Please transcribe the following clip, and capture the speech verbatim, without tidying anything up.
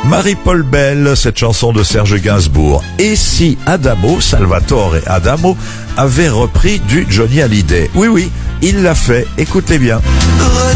Marie-Paul Bell, cette chanson de Serge Gainsbourg. Et si Adamo, Salvatore Adamo, avait repris du Johnny Hallyday? Oui, oui, il l'a fait, écoutez bien.